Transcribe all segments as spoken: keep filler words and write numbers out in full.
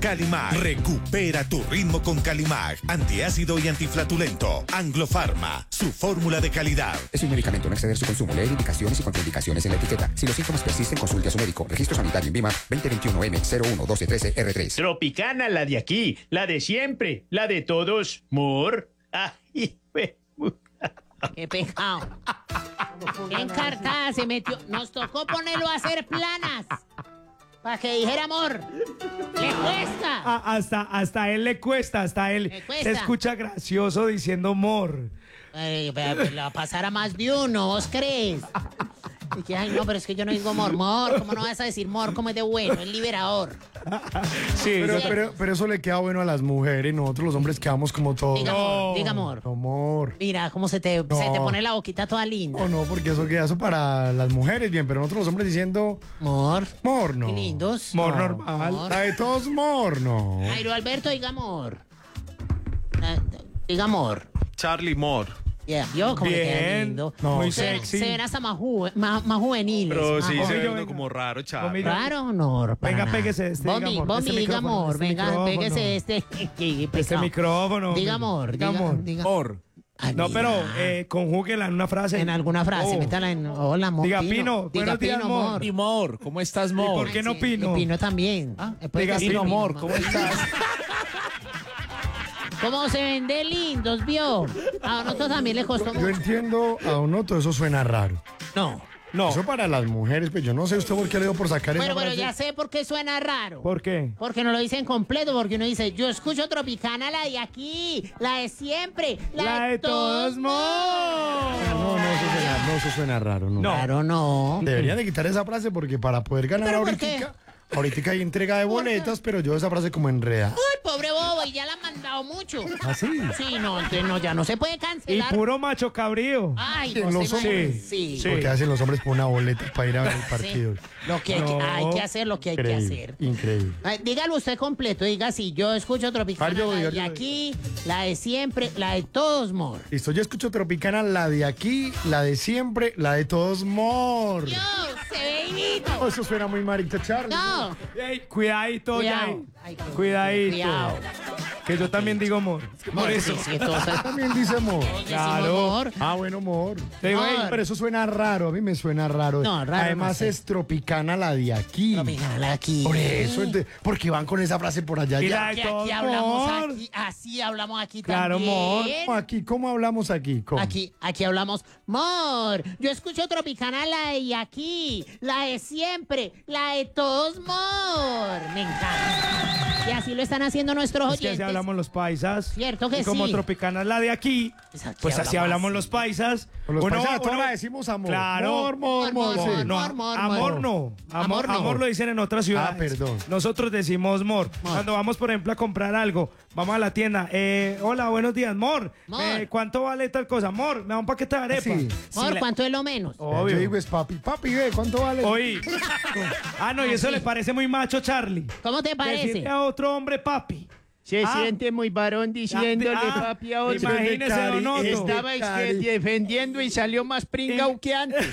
Calimag. Recupera tu ritmo con Calimag. Antiácido y antiflatulento. Anglofarma, su fórmula de calidad. Es un medicamento, no exceder su consumo. Leer indicaciones y contraindicaciones en la etiqueta. Si los síntomas persisten, consulte a su médico. Registro sanitario en Vima veinte veintiuno M cero uno doce trece R tres. Tropicana, la de aquí, la de siempre, la de todos. Mor. Ay, we- ¡Qué pecado! ¡Qué encartada se metió! Nos tocó ponerlo a hacer planas. Para que dijera amor. ¡Le cuesta! A- hasta, hasta a él le cuesta, hasta a él Le cuesta. se escucha gracioso diciendo mor. Ay, pero, pero la pasara más de uno, ¿vos crees? Y que, ay, no, pero es que yo no digo mor, mor. ¿Cómo no vas a decir mor? ¿Cómo es de bueno? Es liberador. Sí, Pero, Sí. pero, pero eso le queda bueno a las mujeres, nosotros los hombres quedamos como todos. Diga amor, diga amor. Amor. Mira cómo se te, se te pone la boquita toda linda. No, no, porque eso queda eso para las mujeres, bien, pero nosotros los hombres diciendo Mor. mor, no. Qué lindos. mor No. normal. Mor. La de todos mor, no. Jairo Alberto, diga amor. Ah, Diga amor. Charlie Moore. Ya, ¿vio cómo le queda Bien, lindo? no, muy se, ven- sexy. se ven hasta más, ju- más, más juveniles. Pero más sí, se jóvenes. ve Conmigo, uno venga. como raro, Charlie. Conmigo. Raro honor. para Venga, nada. péguese este, diga Bombi, amor, Bombi, este diga micrófono, amor. este Venga, micrófono. péguese este. Qué Este pecado. micrófono. Diga amor. Diga Diga, amor. diga. Mor. Ay, No, mira. pero eh, conjúguela en una frase. En alguna frase, Oh. métala en. Hola, amor. Diga, Pino, Diga, buenos días, Pino, amor. amor. Y Mor, ¿cómo estás, ¿Y Mor? por qué no Sí, Pino? y Pino también. Después Diga, decir Pino, Amor, Pino, ¿cómo estás? ¿Cómo se vende lindos, vio? A nosotros también le costó Yo mucho. entiendo a uno todo eso suena raro. No. No. Eso para las mujeres, pues yo no sé usted por qué le dio por sacar Bueno, esa pero frase. ya sé por qué suena raro. ¿Por qué? Porque no lo dicen completo, porque uno dice, yo escucho Tropicana, la de aquí, la de siempre, la, La de todos modos. No, no, eso suena, no, eso suena raro, no. No. Claro, no. Deberían de quitar esa frase porque para poder ganar ¿Pero por ahorita, ahorita hay entrega de boletas, pero yo esa frase como enreda. Ay, pobre bobo, y ya la han mandado mucho. ¿Ah, sí? Sí, no, entonces no, ya no se puede Y cancelar. puro macho cabrío. Ay, En no los se hombres. imagina. Sí. Sí. Porque hacen los hombres por una boleta para ir a ver el Sí. partido. Lo que hay, que No. hay que hacer, lo que hay que Increíble, hacer. increíble. Ay, dígalo usted completo, diga así, yo escucho Tropicana, Ay, yo voy, la yo de voy. aquí, la de siempre, la de todos, mor. Listo, yo escucho Tropicana, la de aquí, la de siempre, la de todos mor. Dios, se ve divino. Oh, eso suena muy marito, Charlie. No. Ey, cuidadito, Cuidado. Yay. Ay, qué- Cuidadito. Cuidado. Que yo también digo amor. Por eso. Sí, sí, todos También dice mor. Claro. amor. Ah, bueno, mor. Te digo, Mor. ey, Pero eso suena raro, a mí me suena raro. No, raro Además no sé. es Tropicana la de aquí. Tropicana aquí. Por eso, ente- porque van con esa frase por allá. Y ya. la de Que todos aquí hablamos mor. aquí, así hablamos aquí Claro, también. ¿Cómo aquí? ¿Cómo hablamos aquí? ¿Cómo? Aquí, aquí hablamos, mor, yo escucho Tropicana, la de aquí, la de siempre, la de todos, mor. Me encanta. Y así lo están haciendo nuestros Es que así oyentes. hablamos los paisas. Cierto que y como sí. Tropicana es la de aquí, Pues aquí pues así hablamos hablamos así. los paisas. Con los Uno- paisas a toda uno- hora decimos amor. Claro. Mor, mor, mor, Mor, sí. mor, No, mor, mor, amor mor. no. Amor, Amor no. amor lo dicen en otras ciudades. Ah, perdón. Nosotros decimos mor. Mor. Cuando vamos, por ejemplo, a comprar algo, vamos a la tienda. Eh, hola, buenos días, mor. Mor. Eh, ¿Cuánto vale tal cosa? Mor, me da un paquete de arepa. Sí. Mor, Sí, la- ¿cuánto es lo menos? Obvio. Yo digo es papi. Papi, ve, ¿cuánto vale? Oí. Ah, no, y eso Así. le parece muy macho, Charlie. ¿Cómo te parece? Decirle a otro hombre papi. Se Ah. siente muy varón diciéndole Ah, papi a otro. imagínese, Cari, don Otto. es de Estaba es que Cari. defendiendo y salió más pringao que antes.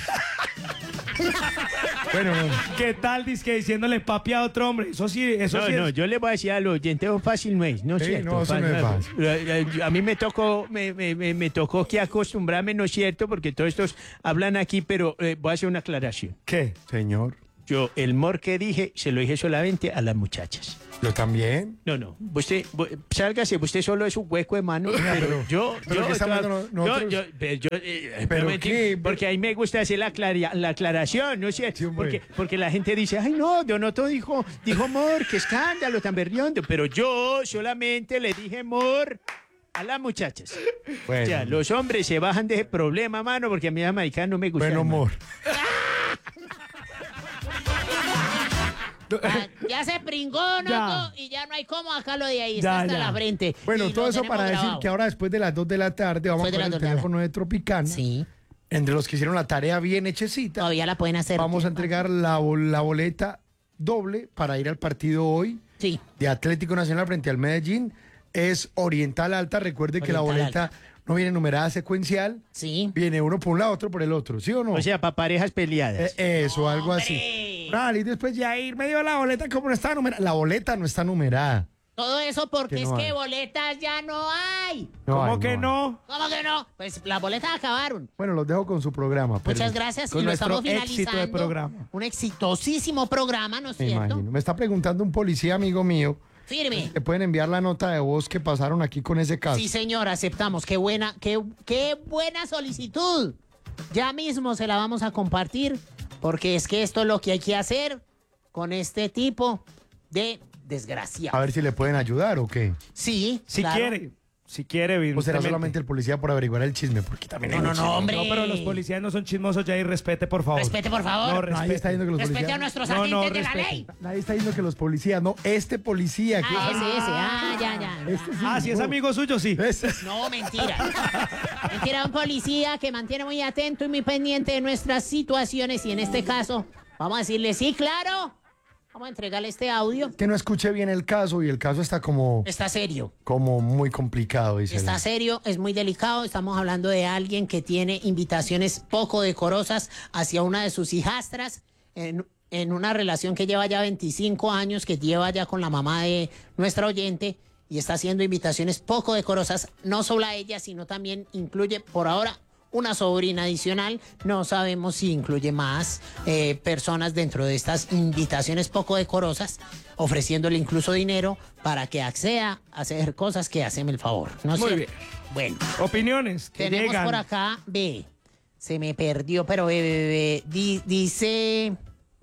Bueno, bueno. ¿Qué tal, dizque diciéndole papi a otro hombre? Eso sí, eso No, sí no, es. yo le voy a decir al oyente, oh, fácil no es, ¿no es Sí, cierto? no, eso no es Fa- fácil. eh, eh, A mí me tocó, me, me, me, me tocó que acostumbrarme, ¿no es cierto? Porque todos estos hablan aquí, pero eh, voy a hacer una aclaración. ¿Qué? Señor, Yo, el mor que dije, se lo dije solamente a las muchachas. yo también. No, no, usted, bu- sálgase, usted solo es un hueco de mano, pero pero- yo, pero yo, ¿qué está hablando yo, nosotros? yo, pero yo, eh, ¿Pero pero qué? porque ahí me gusta hacer la, claria- la aclaración, ¿no es cierto? Sí, hombre. porque, porque la gente dice, ay, no, Don Otto dijo, dijo mor, qué escándalo tan berriondo, pero yo solamente le dije mor a las muchachas. Bueno, O sea, los hombres se bajan de ese problema, mano, porque a mí americano no me gusta. bueno, mano. amor. Ah, ya se pringó, ¿no? Ya. Y ya no hay cómo sacarlo de ahí, Ya, está hasta ya. la frente. Bueno, Y todo lo eso tenemos para decir grabado. que ahora después de las dos de la tarde vamos a Después de poner las el dos de la teléfono de Tropicana. Sí, Entre los que hicieron la tarea bien hechecita, todavía la pueden hacer. vamos a entregar la, bol- la boleta doble para ir al partido hoy Sí. de Atlético Nacional frente al Medellín. Es Oriental Alta. Recuerde que la Oriental boleta Alta. no viene numerada secuencial, Sí. viene uno por un lado, otro por el otro, ¿sí o no? O sea, para parejas peleadas. Eh, eso, algo así. Vale, y después ya ir medio de la boleta, como no está numerada. La boleta no está numerada. Todo eso porque Que es no que hay. boletas ya no hay. No ¿Cómo hay, que hay. no? ¿Cómo que no? Pues las boletas acabaron. Bueno, los dejo con su programa. Muchas pero- gracias. Con y lo nuestro estamos finalizando. éxito de programa. Un exitosísimo programa, ¿no es Me cierto? imagino. Me está preguntando un policía amigo mío. Firme. Le pueden enviar la nota de voz que pasaron aquí con ese caso. Sí, señor, aceptamos. Qué buena, qué, qué buena solicitud. Ya mismo se la vamos a compartir, porque es que esto es lo que hay que hacer con este tipo de desgraciado. A ver si le pueden ayudar o qué. Sí, Si claro. quiere, si quiere, O será evidentemente. solamente el policía por averiguar el chisme, porque también hay No, no, mucho no, chisme. hombre. No, pero los policías no son chismosos ya y respete, por favor. Respete, por favor. No, Nadie respete. está diciendo que los Respete policías. a nuestros No, no, agentes de la respete. ley. Nadie está diciendo que los policías, no, este policía. que- Ah, ese, ese. Ah, ya, ya. Este sí. Ah, si es amigo suyo, sí. Ese- No, mentira. Mentira, un policía que mantiene muy atento y muy pendiente de nuestras situaciones y en este caso, vamos a decirle, sí, claro. Vamos a entregarle este audio. Que no escuché bien el caso y el caso está como, Está serio. como muy complicado, dice. Está él. serio, es muy delicado. Estamos hablando de alguien que tiene invitaciones poco decorosas hacia una de sus hijastras en, en una relación que lleva ya veinticinco años, que lleva ya con la mamá de nuestra oyente y está haciendo invitaciones poco decorosas, no solo a ella, sino también incluye por ahora una sobrina adicional. No sabemos si incluye más eh, personas dentro de estas invitaciones poco decorosas, ofreciéndole incluso dinero para que acceda a hacer cosas que hacen el favor. ¿No es Muy cierto? bien. Bueno, Opiniones que tenemos llegan. por acá, ve, se me perdió, pero ve, ve, ve, di- dice,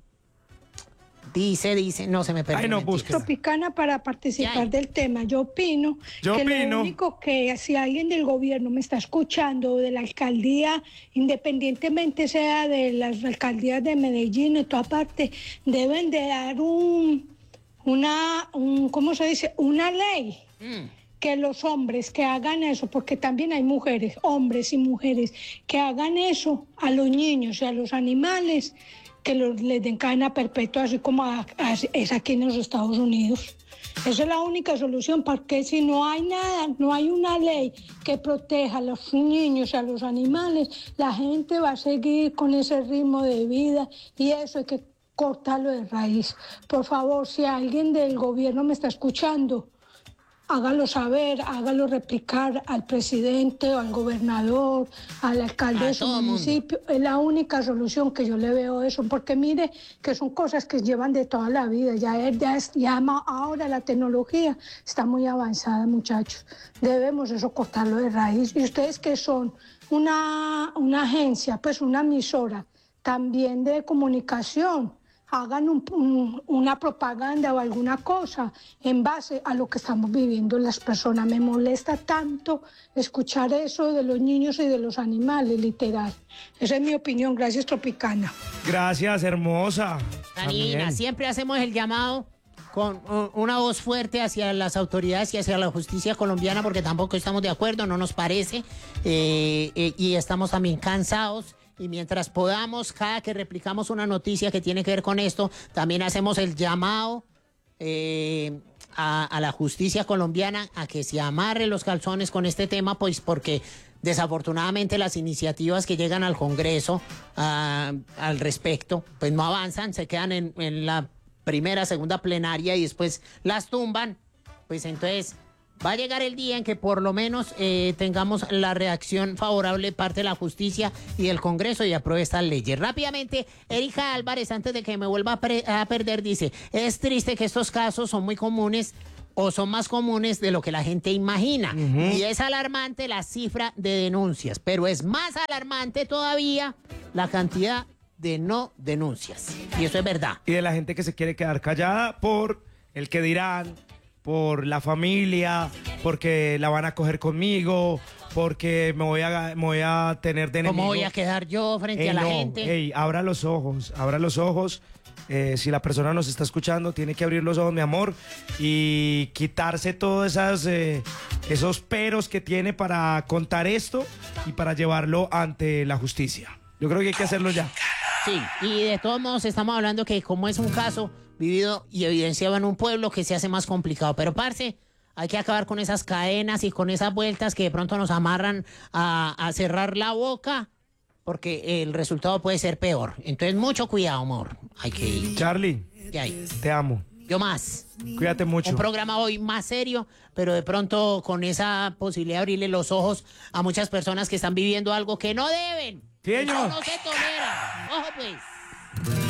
dice, dice, no se me perdió. Ay, no, mentira. búsquela. Tropicana para participar Ya. del tema. Yo opino Yo que opino. lo único que si alguien del gobierno me está escuchando o de la alcaldía, independientemente sea de las alcaldías de Medellín o toda parte, deben de dar un, una, un, ¿cómo se dice? Una ley. Que los hombres que hagan eso, porque también hay mujeres, hombres y mujeres, que hagan eso a los niños y a los animales, que los, les den cadena perpetua, así como a- a- es aquí en los Estados Unidos. Esa es la única solución, porque si no hay nada, no hay una ley que proteja a los niños y a los animales, la gente va a seguir con ese ritmo de vida y eso hay que cortarlo de raíz. Por favor, si alguien del gobierno me está escuchando, hágalo saber, hágalo replicar al presidente o al gobernador, al alcalde A de su todo mundo. municipio. Es la única solución que yo le veo a eso, porque mire que son cosas que llevan de toda la vida. Ya, es, ya, es- ya ma- ahora la tecnología está muy avanzada, muchachos. Debemos eso cortarlo de raíz. Y ustedes que son una, una agencia, pues una emisora también de comunicación, hagan un- un- una propaganda o alguna cosa en base a lo que estamos viviendo las personas. Me molesta tanto escuchar eso de los niños y de los animales, literal. Esa es mi opinión. Gracias, Tropicana. Gracias, hermosa. Danina, También. siempre hacemos el llamado con uh, una voz fuerte hacia las autoridades y hacia la justicia colombiana, porque tampoco estamos de acuerdo, no nos parece, eh, eh, y estamos también cansados. Y mientras podamos, cada que replicamos una noticia que tiene que ver con esto, también hacemos el llamado eh, a, a la justicia colombiana a que se amarre los calzones con este tema, pues porque desafortunadamente las iniciativas que llegan al Congreso ah, al respecto, pues no avanzan, se quedan en, en la primera, segunda plenaria y después las tumban. Pues entonces va a llegar el día en que por lo menos eh, tengamos la reacción favorable de parte de la justicia y del Congreso y apruebe estas leyes. Rápidamente, Erika Álvarez, antes de que me vuelva a, pre- a perder, dice, es triste que estos casos son muy comunes o son más comunes de lo que la gente imagina. Y es alarmante la cifra de denuncias, pero es más alarmante todavía la cantidad de no denuncias. Y eso es verdad. Y de la gente que se quiere quedar callada por el que dirán, por la familia, porque la van a coger conmigo, porque me voy a, me voy a tener de enemigo. ¿Cómo voy a quedar yo frente Ey, a la no, gente? ey, abra los ojos, abra los ojos. Eh, si la persona nos está escuchando, tiene que abrir los ojos, mi amor, y quitarse todos esas, eh, esos peros que tiene para contar esto y para llevarlo ante la justicia. Yo creo que hay que hacerlo ya. Sí, y de todos modos estamos hablando que como es un caso vivido y evidenciado en un pueblo que se hace más complicado. Pero, parce, Hay que acabar con esas cadenas y con esas vueltas que de pronto nos amarran a, a cerrar la boca, porque el resultado puede ser peor. Entonces, mucho cuidado, amor. Hay que ir. Charlie, ¿Qué hay? te amo. Yo más. Cuídate mucho. Un programa hoy más serio, pero de pronto con esa posibilidad de abrirle los ojos a muchas personas que están viviendo algo que no deben. Sí, señor. Eso no se tolera. Ojo, pues.